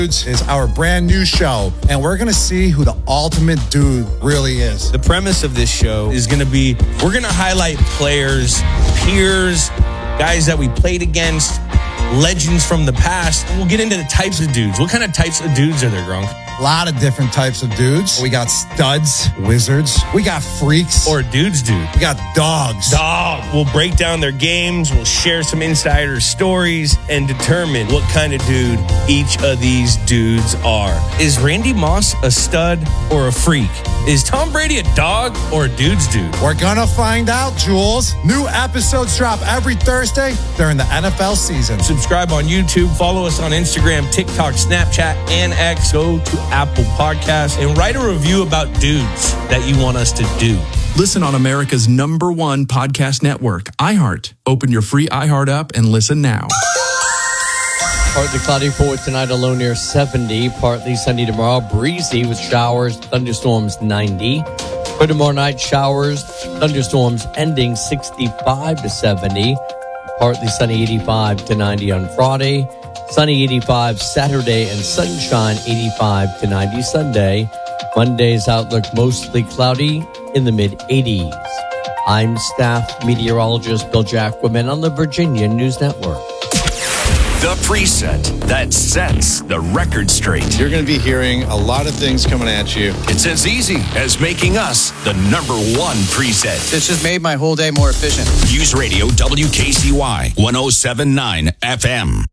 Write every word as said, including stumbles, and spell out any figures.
Dudes is our brand new show, and we're going to see who the ultimate dude really is. The premise of this show is going to be, we're going to highlight players, peers, guys that we played against, legends from the past. We'll get into the types of dudes. What kind of types of dudes are there, Gronk? A lot of different types of dudes. We got studs, wizards. We got freaks. Or dudes dude. We got dogs. Dog. We'll break down their games. We'll share some insider stories and determine what kind of dude each of these dudes are. Is Randy Moss a stud or a freak? Is Tom Brady a dog or a dude's dude? We're gonna find out, Jules. New episodes drop every Thursday during the N F L season. Subscribe on YouTube. Follow us on Instagram, TikTok, Snapchat, and X. Go to Apple Podcasts and write a review about dudes that you want us to do. Listen on America's number one podcast network, iHeart. Open your free iHeart app and listen now. Partly cloudy for tonight, a low near seventy. Partly sunny tomorrow, breezy with showers, thunderstorms ninety. For tomorrow night, showers, thunderstorms ending sixty-five to seventy. Partly sunny eighty-five to ninety on Friday. Sunny eighty-five Saturday and sunshine eighty-five to ninety Sunday. Monday's outlook mostly cloudy in the mid eighties. I'm staff meteorologist Bill Jacquemin on the Virginia News Network. The preset that sets the record straight. You're going to be hearing a lot of things coming at you. It's as easy as making us the number one preset. It's just made my whole day more efficient. News Radio W K C Y one oh seven point nine F M.